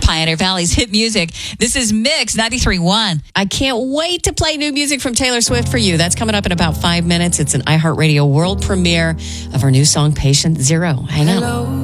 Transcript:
Pioneer Valley's hit music. This is Mix 93.1. I can't wait to play new music from Taylor Swift for you. That's coming up in about 5 minutes. It's an iHeartRadio world premiere of her new song, Patient Zero. Hang out.